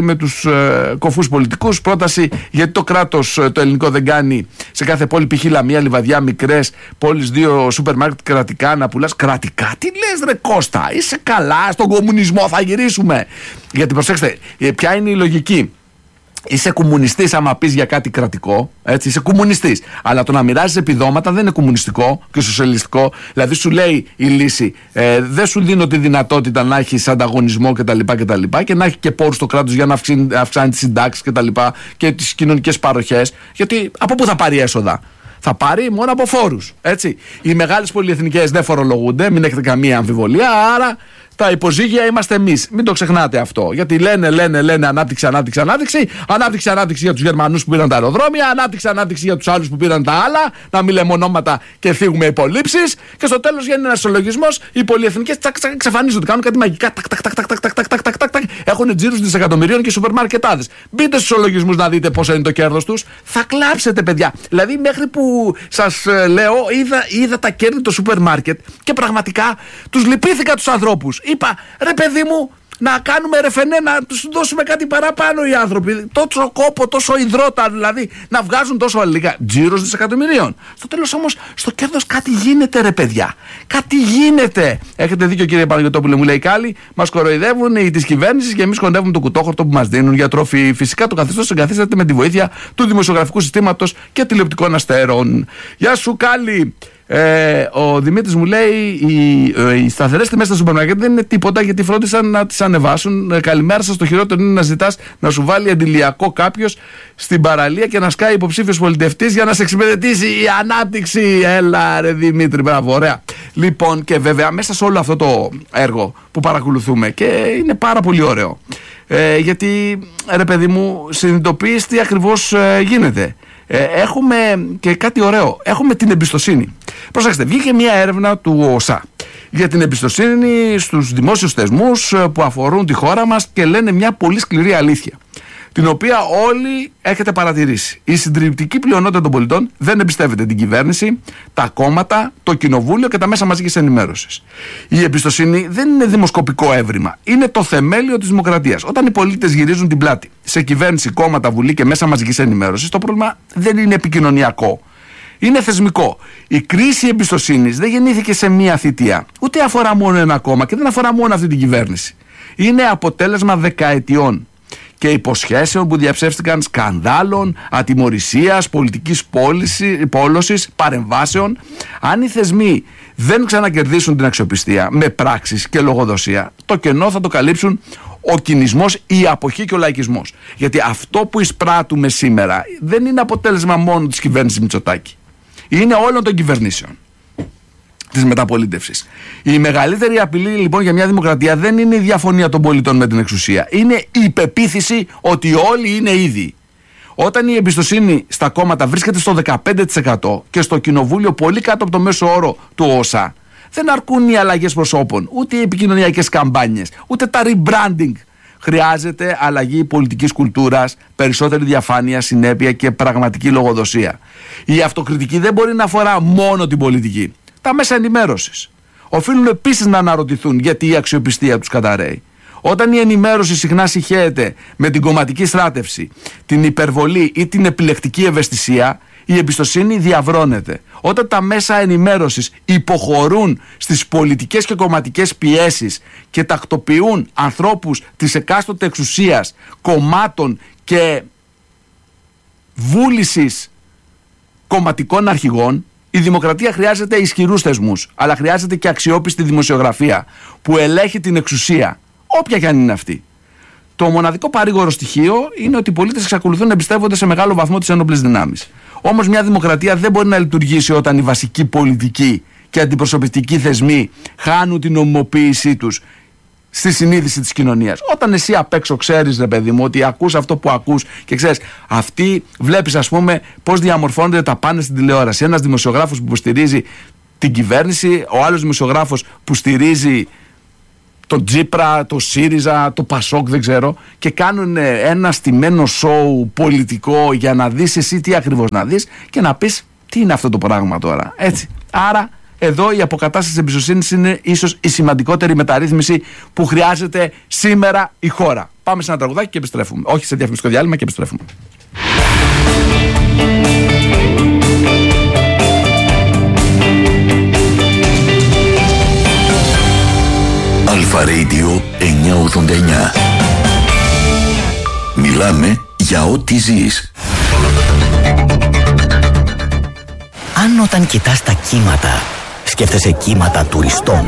μέχρι με τους ε, κοφούς πολιτικούς. Πρόταση γιατί το κράτος ε, το ελληνικό δεν κάνει σε κάθε πόλη, π.χ. Λαμία, Λιβαδιά, μικρές πόλεις, δύο σούπερ μάρκετ κρατικά να πουλάς. Κρατικά, τι λες ρε Κώστα, είσαι καλά, στον κομμουνισμό θα γυρίσουμε? Γιατί προσέξτε, ποια είναι η λογική? Είσαι κομμουνιστής άμα πεις για κάτι κρατικό, έτσι, είσαι κομμουνιστής. Αλλά το να μοιράζεις επιδόματα δεν είναι κομμουνιστικό και σοσιαλιστικό. Δηλαδή σου λέει η λύση, ε, δεν σου δίνω τη δυνατότητα να έχεις ανταγωνισμό κτλ. κτλ και να έχει και πόρους στο κράτος για να αυξάνει, αυξάνει τις συντάξεις κτλ. Και τις κοινωνικές παροχές. Γιατί από πού θα πάρει έσοδα? Θα πάρει μόνο από φόρους. Έτσι. Οι μεγάλες πολυεθνικές δεν φορολογούνται, μην έχετε καμία αμφιβολία. Άρα τα υποζύγια είμαστε εμείς. Μην το ξεχνάτε αυτό. Γιατί λένε, λένε, λένε ανάπτυξη, ανάπτυξη, ανάπτυξη. Ανάπτυξη, ανάπτυξη για τους Γερμανούς που πήραν τα αεροδρόμια. Ανάπτυξη, ανάπτυξη για τους άλλους που πήραν τα άλλα. Να μην λέμε ονόματα και φύγουμε υπολείψεις. Και στο τέλος βγαίνει ένας συλλογισμός. Οι πολυεθνικές τσακ, τσακ, εξαφανίζονται. Κάνουν κάτι μαγικά. Τακ, τακ, τακ, τακ, τακ, τακ, τακ, τακ, τακ. Έχουν τζίρους δισεκατομμυρίων και σούπερ μάρκετάδες. Μπείτε στους συλλογισμούς να δείτε πόσο είναι το κέρδος τους. Θα κλάψετε, παιδιά. Δηλαδή, μέχρι που σας ε, λέω, είδα, είδα τα κέρδη του σούπερ μάρκετ και πραγματικά τους λυπήθηκα τους ανθρώπους. Είπα, ρε παιδί μου, να κάνουμε ρεφενέ, να τους δώσουμε κάτι παραπάνω οι άνθρωποι. Τόσο κόπο, τόσο υδρότα, δηλαδή να βγάζουν τόσο λίγα. Τζίρος δισεκατομμυρίων. Στο τέλος όμως, στο κέρδος κάτι γίνεται, ρε παιδιά. Κάτι γίνεται. Έχετε δίκιο, κύριε Παναγιωτόπουλε, μου λέει Κάλλη. Μας κοροϊδεύουν οι της κυβέρνησης και εμείς κοντεύουμε το κουτόχορτο που μας δίνουν για τροφή. Φυσικά το καθεστώς εγκαθίσταται με τη βοήθεια του δημοσιογραφικού συστήματος και τηλεοπτικών αστέρων. Γεια σου, Κάλλη. Ε, ο Δημήτρης μου λέει: Οι, οι σταθερές τιμές στα σούπερ μάρκετ δεν είναι τίποτα γιατί φρόντισαν να τις ανεβάσουν. Ε, καλημέρα σας. Το χειρότερο είναι να ζητάς να σου βάλει αντιλιακό κάποιος στην παραλία και να σκάει υποψήφιος πολιτευτής για να σε εξυπηρετήσει η ανάπτυξη. Έλα, ρε Δημήτρη, μπράβο, ωραία. Λοιπόν, και βέβαια μέσα σε όλο αυτό το έργο που παρακολουθούμε και είναι πάρα πολύ ωραίο. Ε, γιατί, ρε παιδί μου, συνειδητοποιείς τι ακριβώς ε, γίνεται. Έχουμε και κάτι ωραίο. Έχουμε την εμπιστοσύνη. Προσέξτε, βγήκε μια έρευνα του ΟΣΑ για την εμπιστοσύνη στους δημόσιους θεσμούς που αφορούν τη χώρα μας και λένε μια πολύ σκληρή αλήθεια, την οποία όλοι έχετε παρατηρήσει. Η συντριπτική πλειονότητα των πολιτών δεν εμπιστεύεται την κυβέρνηση, τα κόμματα, το κοινοβούλιο και τα μέσα μαζικής ενημέρωσης. Η εμπιστοσύνη δεν είναι δημοσκοπικό έβριμα. Είναι το θεμέλιο της δημοκρατίας. Όταν οι πολίτες γυρίζουν την πλάτη σε κυβέρνηση, κόμματα, βουλή και μέσα μαζικής ενημέρωσης, το πρόβλημα δεν είναι επικοινωνιακό. Είναι θεσμικό. Η κρίση εμπιστοσύνης δεν γεννήθηκε σε μία θητεία. Ούτε αφορά μόνο ένα κόμμα και δεν αφορά μόνο αυτή την κυβέρνηση. Είναι αποτέλεσμα δεκαετιών και υποσχέσεων που διαψεύστηκαν, σκανδάλων, ατιμωρησίας, πολιτικής πόλωσης, παρεμβάσεων. Αν οι θεσμοί δεν ξανακερδίσουν την αξιοπιστία με πράξεις και λογοδοσία, το κενό θα το καλύψουν ο κινησμός, η αποχή και ο λαϊκισμός. Γιατί αυτό που εισπράττουμε σήμερα δεν είναι αποτέλεσμα μόνο της κυβέρνησης Μητσοτάκη. Είναι όλων των κυβερνήσεων της μεταπολίτευσης. Η μεγαλύτερη απειλή λοιπόν για μια δημοκρατία δεν είναι η διαφωνία των πολιτών με την εξουσία. Είναι η πεποίθηση ότι όλοι είναι ίδιοι. Όταν η εμπιστοσύνη στα κόμματα βρίσκεται στο δεκαπέντε τοις εκατό και στο κοινοβούλιο πολύ κάτω από το μέσο όρο του ΟΣΑ, δεν αρκούν οι αλλαγές προσώπων, ούτε οι επικοινωνιακές καμπάνιες, ούτε τα rebranding. Χρειάζεται αλλαγή πολιτικής κουλτούρας, περισσότερη διαφάνεια, συνέπεια και πραγματική λογοδοσία. Η αυτοκριτική δεν μπορεί να αφορά μόνο την πολιτική. Τα μέσα ενημέρωσης οφείλουν επίσης να αναρωτηθούν γιατί η αξιοπιστία τους καταρρέει. Όταν η ενημέρωση συχνά συχαίεται με την κομματική στράτευση, την υπερβολή ή την επιλεκτική ευαισθησία, η εμπιστοσύνη διαβρώνεται. Όταν τα μέσα ενημέρωσης υποχωρούν στις πολιτικές και κομματικές πιέσεις και τακτοποιούν ανθρώπους της εκάστοτε εξουσίας, κομμάτων και βούλησης κομματικών αρχηγών, η δημοκρατία χρειάζεται ισχυρούς θεσμούς, αλλά χρειάζεται και αξιόπιστη δημοσιογραφία που ελέγχει την εξουσία, όποια και αν είναι αυτή. Το μοναδικό παρήγορο στοιχείο είναι ότι οι πολίτες εξακολουθούν να εμπιστεύονται σε μεγάλο βαθμό τις ένοπλες δυνάμεις. Όμως μια δημοκρατία δεν μπορεί να λειτουργήσει όταν οι βασικοί πολιτικοί και αντιπροσωπευτικοί θεσμοί χάνουν την νομιμοποίησή τους στη συνείδηση της κοινωνίας. Όταν εσύ απ' έξω ξέρεις, ρε παιδί μου, ότι ακούς αυτό που ακούς και ξέρεις, αυτοί βλέπεις, ας πούμε, πώς διαμορφώνονται τα πάνε στην τηλεόραση. Ένας δημοσιογράφος που υποστηρίζει την κυβέρνηση, ο άλλος δημοσιογράφος που στηρίζει το Τζίπρα, το ΣΥΡΙΖΑ, το Πασόκ, δεν ξέρω, και κάνουν ένα στημένο σοου πολιτικό για να δεις εσύ τι ακριβώς να δεις και να πεις τι είναι αυτό το πράγμα τώρα. Έτσι. Άρα εδώ η αποκατάσταση της εμπιστοσύνης είναι ίσως η σημαντικότερη μεταρρύθμιση που χρειάζεται σήμερα η χώρα. Πάμε σε ένα τραγουδάκι και επιστρέφουμε. Όχι σε διαφημιστικό διάλειμμα και επιστρέφουμε. Αλφα Radio εννιακόσια ογδόντα εννιά. Μιλάμε για ό,τι ζεις. Αν όταν κοιτάς τα κύματα σκέφτεσαι κύματα τουριστών,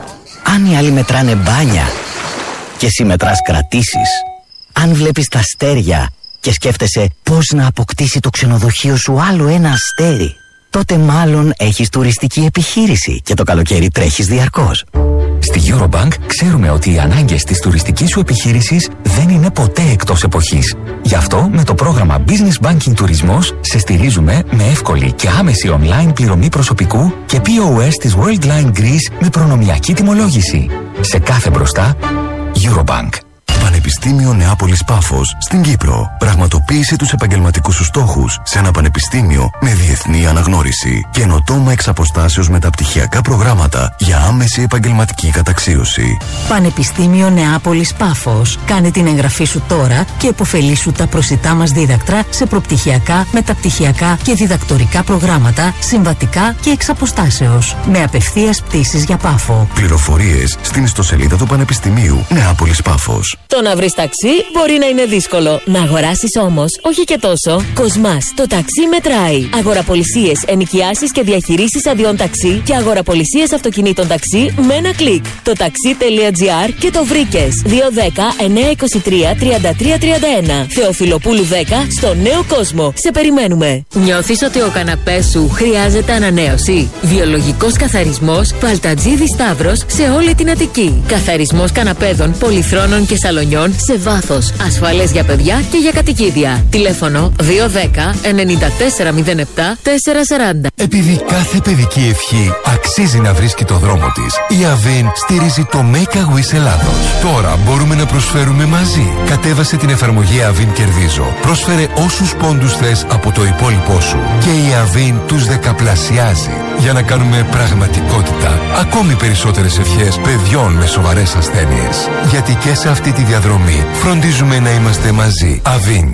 αν οι άλλοι μετράνε μπάνια και εσύ μετράς κρατήσεις, αν βλέπεις τα αστέρια και σκέφτεσαι πώς να αποκτήσει το ξενοδοχείο σου άλλο ένα αστέρι, τότε μάλλον έχεις τουριστική επιχείρηση και το καλοκαίρι τρέχεις διαρκώς. Στη Eurobank ξέρουμε ότι οι ανάγκες της τουριστικής σου επιχείρησης δεν είναι ποτέ εκτός εποχής. Γι' αυτό με το πρόγραμμα Business Banking Τουρισμός σε στηρίζουμε με εύκολη και άμεση online πληρωμή προσωπικού και πι ο ες της Worldline Greece με προνομιακή τιμολόγηση. Σε κάθε μπροστά, Eurobank. Πανεπιστήμιο Νεάπολης Πάφος στην Κύπρο. Πραγματοποίησε τους επαγγελματικούς σου στόχους σε ένα πανεπιστήμιο με διεθνή αναγνώριση. Καινοτόμα εξ αποστάσεως μεταπτυχιακά προγράμματα για άμεση επαγγελματική καταξίωση. Πανεπιστήμιο Νεάπολης Πάφος. Κάνε την εγγραφή σου τώρα και υποφελήσου τα προσιτά μας δίδακτρα σε προπτυχιακά, μεταπτυχιακά και διδακτορικά προγράμματα, συμβατικά και εξ αποστάσεως. Με απευθείας πτήσεις για Πάφο. Πληροφορίες στην ιστοσελίδα του Πανεπιστημίου Νεάπολης Πάφος. Το να βρεις ταξί μπορεί να είναι δύσκολο. Να αγοράσεις όμως, όχι και τόσο. Κοσμάς, το ταξί μετράει. Αγοραπολισίες, ενοικιάσεις και διαχειρήσεις αδειών ταξί και αγοραπολισίες αυτοκινήτων ταξί με ένα κλικ. Το ταξί.gr και το βρήκες. δύο ένα μηδέν εννιά δύο τρία τριάντα τρία τριάντα ένα. Θεοφιλοπούλου δέκα στο Νέο Κόσμο. Σε περιμένουμε. Νιώθεις ότι ο καναπές σου χρειάζεται ανανέωση? Βιολογικός καθαρισμός Παλτατζίδη Σταύρος σε όλη την Αττική. Καθαρισμός καναπέδων, πολυθρόνων και σαλονιών σε βάθος. Ασφαλές για παιδιά και για κατοικίδια. Τηλέφωνο δύο ένα μηδέν εννιά τέσσερα μηδέν επτά τέσσερα σαράντα. Επειδή κάθε παιδική ευχή αξίζει να βρίσκει το δρόμο της, η Avin στηρίζει το Make a Wish Ελλάδος. Τώρα μπορούμε να προσφέρουμε μαζί. Κατέβασε την εφαρμογή Avin Κερδίζω. Πρόσφερε όσους πόντους θες από το υπόλοιπό σου και η Avin τους δεκαπλασιάζει για να κάνουμε πραγματικότητα ακόμη περισσότερες ευχές παιδιών με σοβαρές ασθένειες. Γιατί και σε αυτή τη διαδρομή φροντίζουμε να είμαστε μαζί. Avin.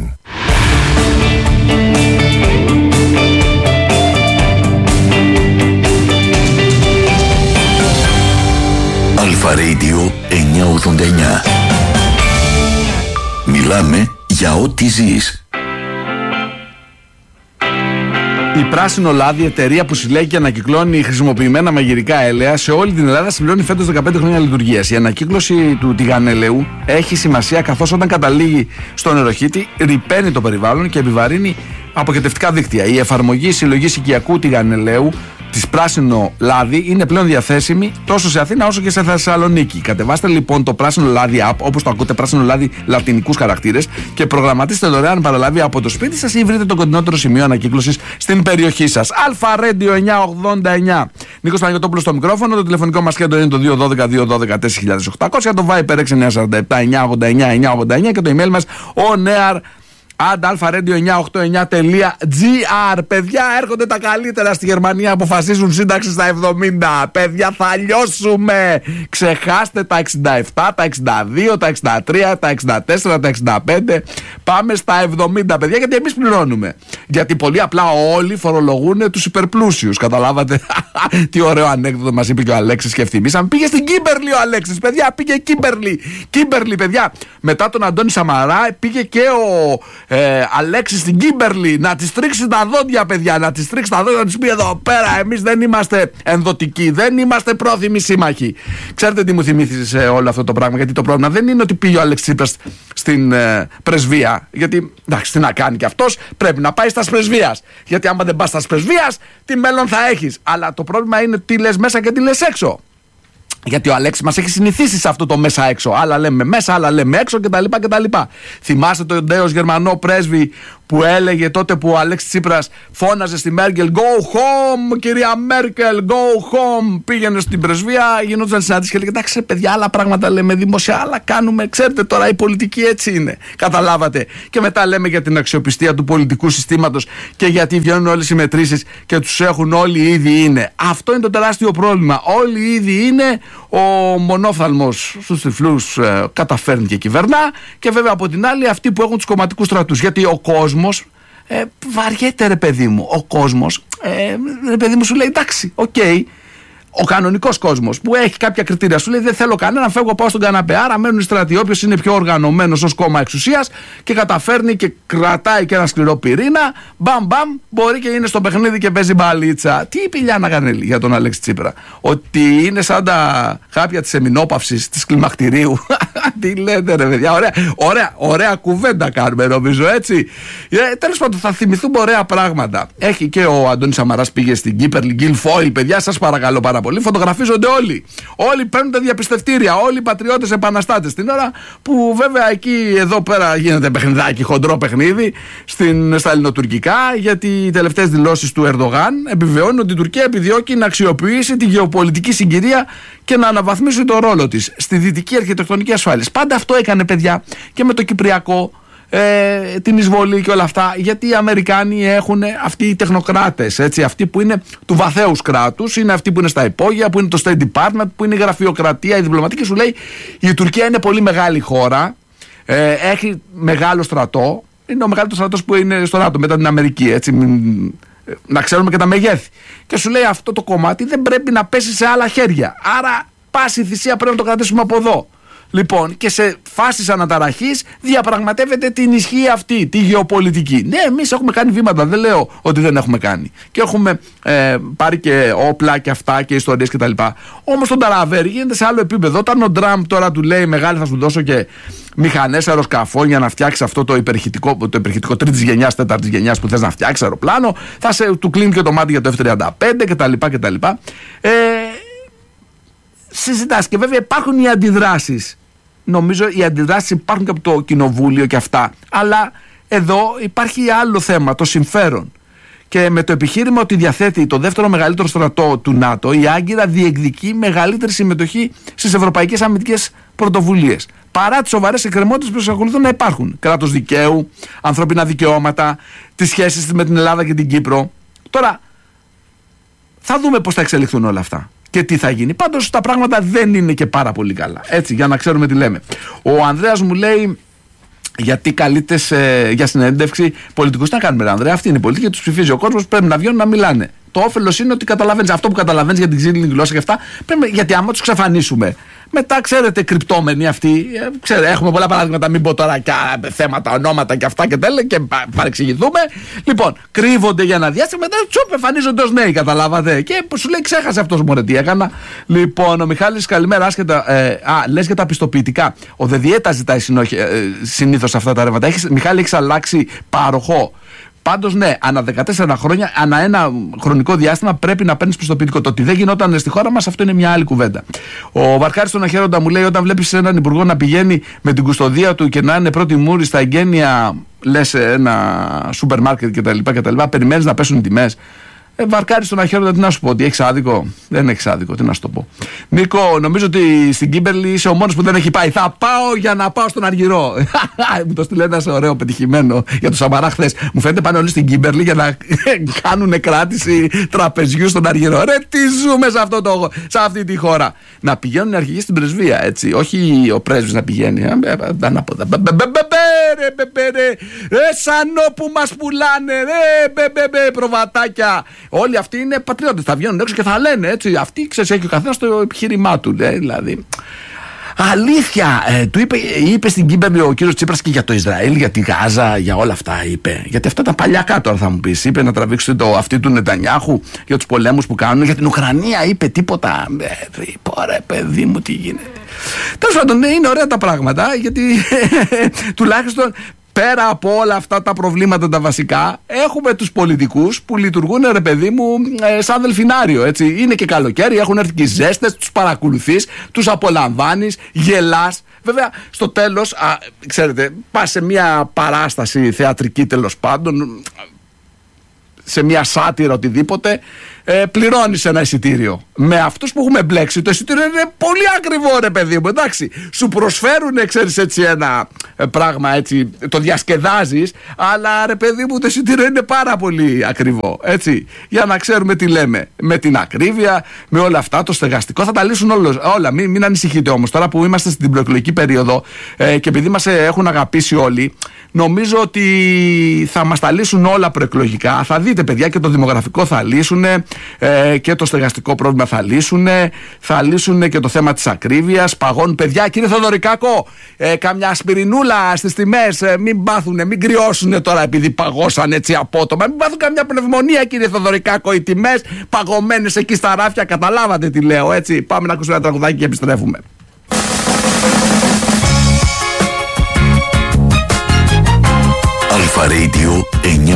Αλφα Radio εννιακόσια ογδόντα εννιά. Μιλάμε για ό,τι ζεις. Η Πράσινο Λάδι, εταιρεία που συλλέγει και ανακυκλώνει χρησιμοποιημένα μαγειρικά έλαια σε όλη την Ελλάδα, συμπληρώνει φέτος δεκαπέντε χρόνια λειτουργίας. Η ανακύκλωση του τηγανελαίου έχει σημασία, καθώς όταν καταλήγει στο νεροχύτη ρυπαίνει το περιβάλλον και επιβαρύνει αποχετευτικά δίκτυα. Η εφαρμογή συλλογής οικιακού τηγανελαίου της Πράσινο Λάδι είναι πλέον διαθέσιμη τόσο σε Αθήνα όσο και σε Θεσσαλονίκη. Κατεβάστε λοιπόν το Πράσινο Λάδι app, όπως το ακούτε, Πράσινο Λάδι λατινικούς χαρακτήρες, και προγραμματίστε δωρεάν παραλάβει από το σπίτι σας ή βρείτε το κοντινότερο σημείο ανακύκλωσης στην περιοχή σας. Αλφα Radio εννιακόσια ογδόντα εννιά. Νίκος Παναγιωτόπουλος στο μικρόφωνο. Το τηλεφωνικό μας κέντρο είναι το δύο ένα δύο δύο ένα δύο τέσσερα οκτώ μηδέν μηδέν. Το Viper έξι εννιά τέσσερα επτά εννιά ογδόντα εννιά εννιά ογδόντα εννιά και το email μας oneair άντα αλφα-radio εννιακόσια ογδόντα εννιά τελεία τζι άρ. Παιδιά, έρχονται τα καλύτερα στη Γερμανία. Αποφασίζουν σύνταξη στα εβδομήντα. Παιδιά, θα λιώσουμε. Ξεχάστε τα εξήντα επτά, τα εξήντα δύο, τα εξήντα τρία, τα εξήντα τέσσερα, τα εξήντα πέντε. Πάμε στα εβδομήντα, παιδιά, γιατί εμείς πληρώνουμε. Γιατί πολύ απλά όλοι φορολογούν τους υπερπλούσιους. Καταλάβατε τι ωραίο ανέκδοτο μας είπε και ο Αλέξης και ευθυμίσαμε. Πήγε στην Κίμπερλι ο Αλέξης, παιδιά. Πήγε Κίμπερλι. Κίμπερλι, παιδιά. Μετά τον Αντώνη Σαμαρά πήγε και ο Ε, Αλέξη στην Κίμπερλι να τη τρίξει τα δόντια, παιδιά. Να τη τρίξει τα δόντια, να τη πει εδώ πέρα. Εμείς δεν είμαστε ενδοτικοί, δεν είμαστε πρόθυμοι σύμμαχοι. Ξέρετε τι μου θυμήθησε όλο αυτό το πράγμα? Γιατί το πρόβλημα δεν είναι ότι πήγε ο Αλέξης Τσίπρας στην ε, πρεσβεία. Γιατί εντάξει, τι να κάνει κι αυτός, πρέπει να πάει στα πρεσβείας. Γιατί άμα δεν πας στα πρεσβείας, τι μέλλον θα έχεις? Αλλά το πρόβλημα είναι τι λες μέσα και τι λες έξω. Γιατί ο Αλέξης μας έχει συνηθίσει σε αυτό το μέσα έξω. Άλλα λέμε μέσα, άλλα λέμε έξω κτλ. κτλ. Θυμάστε τον ντέος Γερμανό πρέσβη που έλεγε τότε που ο Αλέξης Τσίπρας φώναζε στη Μέρκελ Go home, κυρία Μέρκελ, go home. Πήγαινε στην πρεσβεία, γινόταν συνάντηση και έλεγε εντάξει, παιδιά, άλλα πράγματα λέμε δημόσια, άλλα κάνουμε. Ξέρετε τώρα, η πολιτική έτσι είναι. Καταλάβατε. Και μετά λέμε για την αξιοπιστία του πολιτικού συστήματος και γιατί βγαίνουν όλες οι μετρήσεις και τους έχουν όλοι ήδη είναι. Αυτό είναι το τεράστιο πρόβλημα. Όλοι ήδη είναι. Ο μονόφθαλμος στους τυφλούς ε, καταφέρνει και κυβερνά. Και βέβαια από την άλλη αυτοί που έχουν τους κομματικούς στρατούς. Γιατί ο κόσμος ε, βαριέται, ρε παιδί μου. Ο κόσμος, ε, ρε παιδί μου, σου λέει εντάξει, οκ. Okay. Ο κανονικός κόσμος που έχει κάποια κριτήρια σου λέει δεν θέλω κανέναν, φεύγω, πάω στον καναπέ. Άρα μένουν οι στρατοί. Όποιος είναι πιο οργανωμένος ως κόμμα εξουσίας και καταφέρνει και κρατάει και ένα σκληρό πυρήνα, μπαμ μπαμ, μπορεί και είναι στο παιχνίδι και παίζει μπαλίτσα. Τι είπε η Λιάννα Κανέλη για τον Αλέξη Τσίπρα? Ότι είναι σαν τα χάπια της εμινόπαυσης της κλιμακτηρίου. Τι λέτε, ρε παιδιά, ωραία, ωραία, ωραία κουβέντα κάνουμε, νομίζω, έτσι. Ε, τέλος πάντων, θα θυμηθούμε ωραία πράγματα. Έχει και ο Αντώνης Σαμαράς πήγε στην Κύπερλι, Γκίλφόιλ, παιδιά, σας παρακαλώ πάρα πολύ. Φωτογραφίζονται όλοι. Όλοι παίρνουν τα διαπιστευτήρια. Όλοι οι πατριώτες επαναστάτες. Την ώρα που βέβαια εκεί εδώ πέρα γίνεται παιχνιδάκι, χοντρό παιχνίδι στην, στα ελληνοτουρκικά, γιατί οι τελευταίες δηλώσεις του Ερντογάν επιβεβαιώνουν ότι η Τουρκία επιδιώκει να αξιοποιήσει τη γεωπολιτική συγκυρία και να αναβαθμίσει το ρόλο της στη δυτική αρχιτεκτονική ασφάλεια. Πάντα αυτό έκανε, παιδιά, και με το Κυπριακό. Ε, την εισβολή και όλα αυτά, γιατί οι Αμερικάνοι έχουν αυτοί οι τεχνοκράτες, έτσι, αυτοί που είναι του βαθέους κράτους, είναι αυτοί που είναι στα υπόγεια, που είναι το State Department, που είναι η γραφειοκρατία, η διπλωματική. Σου λέει η Τουρκία είναι πολύ μεγάλη χώρα, ε, έχει μεγάλο στρατό, είναι ο μεγαλύτερος στρατός που είναι στο ΝΑΤΟ μετά την Αμερική, έτσι, να ξέρουμε και τα μεγέθη. Και σου λέει αυτό το κομμάτι δεν πρέπει να πέσει σε άλλα χέρια. Άρα πάση θυσία πρέπει να το κρατήσουμε από εδώ. Λοιπόν, και σε φάσεις αναταραχής διαπραγματεύεται την ισχύ αυτή, τη γεωπολιτική. Ναι, εμείς έχουμε κάνει βήματα, δεν λέω ότι δεν έχουμε κάνει. Και έχουμε ε, πάρει και όπλα και αυτά και ιστορίες κτλ. Όμως τον Ταραβέρι γίνεται σε άλλο επίπεδο. Όταν ο Τραμπ τώρα του λέει μεγάλη, θα σου δώσω και μηχανές αεροσκαφών για να φτιάξει αυτό το υπερχητικό, το υπερχητικό τρίτης γενιάς, τέταρτης γενιάς που θες να φτιάξει αεροπλάνο, θα σε, του κλείνει και το μάτι για το εφ τριάντα πέντε κτλ. κτλ. Ε, συζητάς και βέβαια υπάρχουν οι αντιδράσεις. Νομίζω οι αντιδράσεις υπάρχουν και από το κοινοβούλιο και αυτά. Αλλά εδώ υπάρχει άλλο θέμα, το συμφέρον. Και με το επιχείρημα ότι διαθέτει το δεύτερο μεγαλύτερο στρατό του ΝΑΤΟ, η Άγκυρα διεκδικεί μεγαλύτερη συμμετοχή στις ευρωπαϊκές αμυντικές πρωτοβουλίες. Παρά τις σοβαρές εκκρεμότητες που εξακολουθούν να υπάρχουν. Κράτος δικαίου, ανθρώπινα δικαιώματα, τις σχέσεις με την Ελλάδα και την Κύπρο. Τώρα, θα δούμε πώς θα εξελιχθούν όλα αυτά. Και τι θα γίνει. Πάντως τα πράγματα δεν είναι και πάρα πολύ καλά. Έτσι, για να ξέρουμε τι λέμε. Ο Ανδρέας μου λέει, γιατί καλείται σε, για συνέντευξη πολιτικούς. Τι να κάνουμε, ρε Ανδρέα, αυτή είναι η πολιτική, τους ψηφίζει ο κόσμος, πρέπει να βγαίνουν να μιλάνε. Το όφελος είναι ότι καταλαβαίνεις αυτό που καταλαβαίνεις για την ξύλινη γλώσσα και αυτά. Πρέπει, γιατί άμα τους εξαφανίσουμε, μετά ξέρετε, κρυπτόμενοι αυτοί, ε, ξέρετε, έχουμε πολλά παράδειγματα, μην πω τώρα και θέματα, ονόματα και αυτά και τέλε και πα, παρεξηγηθούμε. Λοιπόν, κρύβονται για ένα διάστημα, μετά τσουπ, εμφανίζονται ως νέοι, καταλάβατε. Και σου λέει, ξέχασε αυτός μωρέ τι έκανα. Λοιπόν, ο Μιχάλης, καλημέρα, άσχετα. Ε, α, λες για τα πιστοποιητικά. Ο ΔΕΔΙΕΤΑ ζητάει ε, συνήθως αυτά τα ρεύματα. Έχεις, Μιχάλη, έχεις αλλάξει πάροχο? Πάντως, ναι, ανά δεκατέσσερα χρόνια, ανά ένα χρονικό διάστημα πρέπει να παίρνεις πιστοποιητικό. Το ότι δεν γινόταν στη χώρα μας, αυτό είναι μια άλλη κουβέντα. Ο Βαρκάρης στον Αχέροντα μου λέει: όταν βλέπεις έναν υπουργό να πηγαίνει με την κουστοδία του και να είναι πρώτη μούρη στα εγγένεια, λες ένα σούπερ μάρκετ κτλ., περιμένεις να πέσουν οι τιμές. Ε, Βαρκάρι στον Αχέροντα, τι να σου πω, ότι έχεις άδικο? Δεν έχεις άδικο, τι να σου το πω. Νίκο, νομίζω ότι στην Κίμπερλι είσαι ο μόνος που δεν έχει πάει. Θα πάω για να πάω στον Αργυρό. Μου το στείλε ένας ωραίο πετυχημένο για το Σαμαρά χθες. Μου φαίνεται πάνε όλοι στην Κίμπερλι για να κάνουν κράτηση τραπεζιού στον Αργυρό. Ρε, τι ζούμε σε, αυτό το, σε αυτή τη χώρα. Να πηγαίνουν οι αρχηγοί στην πρεσβεία, έτσι. Όχι ο πρέσβης να πηγαίνει. Ανάποδα. Σαν όπου μας πουλάνε, ρε, προβατάκια. Όλοι αυτοί είναι πατριώτες. Θα βγαίνουν έξω και θα λένε έτσι. Αυτοί, ξέρεις, έχει ο καθένας το επιχείρημά του. Ε, δηλαδή. Αλήθεια, ε, του είπε, είπε στην Κίμπερλι ο κύριος Τσίπρας και για το Ισραήλ, για τη Γάζα, για όλα αυτά είπε. Γιατί αυτά τα παλιακά τώρα θα μου πεις. Είπε να τραβήξετε το αυτή του Νετανιάχου για τους πολέμους που κάνουν. Για την Ουκρανία είπε τίποτα. Ε, πόρε, παιδί μου, τι γίνεται. Τέλος πάντων, είναι ωραία τα πράγματα γιατί τουλάχιστον. Πέρα από όλα αυτά τα προβλήματα τα βασικά, έχουμε τους πολιτικούς που λειτουργούν, ρε παιδί μου, ε, σαν δελφινάριο, έτσι. Είναι και καλοκαίρι, έχουν έρθει και οι ζέστες, τους παρακολουθείς, τους απολαμβάνεις, γελάς, Βέβαια, στο τέλος, α, ξέρετε, πας σε μια παράσταση θεατρική τέλος πάντων, σε μια σάτυρα, οτιδήποτε, ε, πληρώνεις ένα εισιτήριο. Με αυτούς που έχουμε μπλέξει, το εισιτήριο είναι πολύ ακριβό, ρε παιδί μου, εντάξει. Σου προσφέρουν, ξέρεις, έτσι ένα ε, πράγμα, έτσι, το διασκεδάζεις, αλλά ρε παιδί μου, το εισιτήριο είναι πάρα πολύ ακριβό, έτσι. Για να ξέρουμε τι λέμε. Με την ακρίβεια, με όλα αυτά, το στεγαστικό, θα τα λύσουν όλο, όλα. Μην, μην ανησυχείτε όμως. Τώρα που είμαστε στην προεκλογική περίοδο ε, και επειδή μας ε, έχουν αγαπήσει όλοι, νομίζω ότι θα μας τα λύσουν όλα προεκλογικά. Θα δείτε, παιδιά, και το δημογραφικό θα λύσουν, ε, και το στεγαστικό πρόβλημα θα λύσουν, θα λύσουν και το θέμα της ακρίβειας. Παγώνουν, παιδιά, κύριε Θεοδωρικάκο, ε, καμιά ασπιρινούλα στις τιμές, ε, μην πάθουνε, μην κρυώσουνε τώρα επειδή παγώσαν έτσι απότομα. Μην πάθουν καμιά πνευμονία, κύριε Θεοδωρικάκο, οι τιμές παγωμένες εκεί στα ράφια. Καταλάβατε τι λέω, έτσι. Πάμε να ακούσουμε ένα τραγουδάκι και επιστρέφουμε. Αλφα Radio εννιά